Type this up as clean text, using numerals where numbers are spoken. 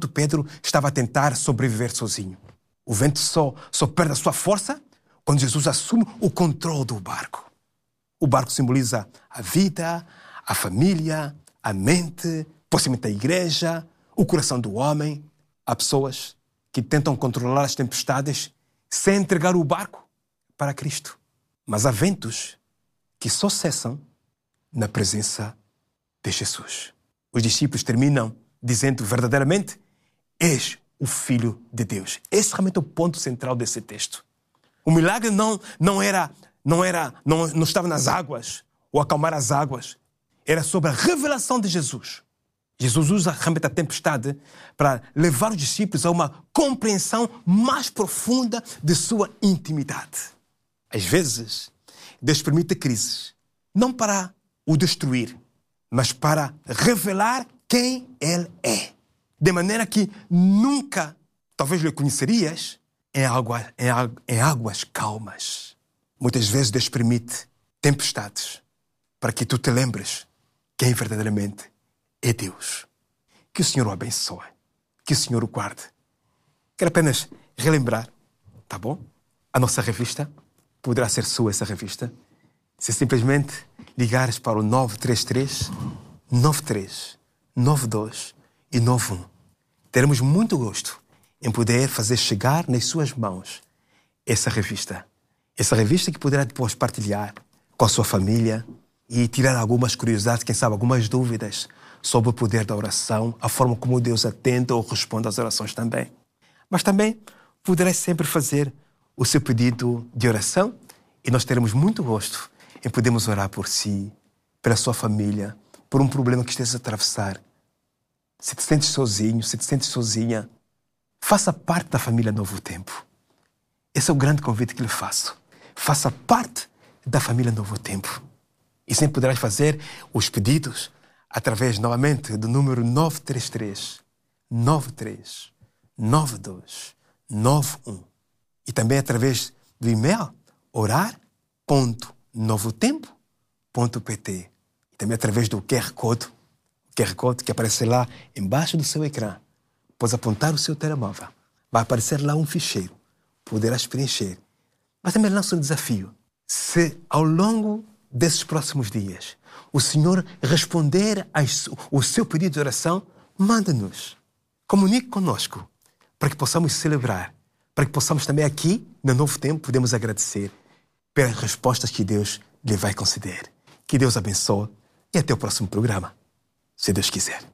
Pedro estava a tentar sobreviver sozinho. O vento só perde a sua força quando Jesus assume o controle do barco. O barco simboliza a vida, a família, a mente, possivelmente a igreja, o coração do homem. Há pessoas que tentam controlar as tempestades sem entregar o barco para Cristo. Mas há ventos que só cessam na presença de Jesus. Os discípulos terminam dizendo verdadeiramente: és o Filho de Deus. Esse realmente é o ponto central desse texto. O milagre não estava nas águas ou acalmar as águas. Era sobre a revelação de Jesus. Jesus usa realmente a tempestade para levar os discípulos a uma compreensão mais profunda de sua intimidade. Às vezes, Deus permite crises, não para o destruir, mas para revelar quem Ele é. De maneira que nunca, talvez, lhe conhecerias em águas calmas. Muitas vezes Deus permite tempestades para que tu te lembres quem verdadeiramente é Deus. Que o Senhor o abençoe. Que o Senhor o guarde. Quero apenas relembrar, tá bom? A nossa revista. Poderá ser sua essa revista. Se simplesmente ligares para o 933 93 92 e 91. Teremos muito gosto em poder fazer chegar nas suas mãos essa revista. Essa revista que poderá depois partilhar com a sua família e tirar algumas curiosidades, quem sabe algumas dúvidas sobre o poder da oração, a forma como Deus atende ou responde às orações também. Mas também poderá sempre fazer o seu pedido de oração e nós teremos muito gosto em podermos orar por si, pela sua família, por um problema que esteja a atravessar. Se te sentes sozinho, se te sentes sozinha, faça parte da família Novo Tempo. Esse é o grande convite que lhe faço. Faça parte da família Novo Tempo. E sempre poderás fazer os pedidos através, novamente, do número 933 93 92 91. E também através do e-mail orar.novotempo.pt. E também através do QR Code que aparece lá embaixo do seu ecrã. Pode apontar o seu telemóvel. Vai aparecer lá um ficheiro. Poderás preencher. Mas também lança um desafio. Se ao longo desses próximos dias o Senhor responder ao seu pedido de oração, manda-nos. Comunique conosco para que possamos celebrar, para que possamos também aqui, no Novo Tempo, podemos agradecer pelas respostas que Deus lhe vai conceder. Que Deus abençoe e até o próximo programa, se Deus quiser.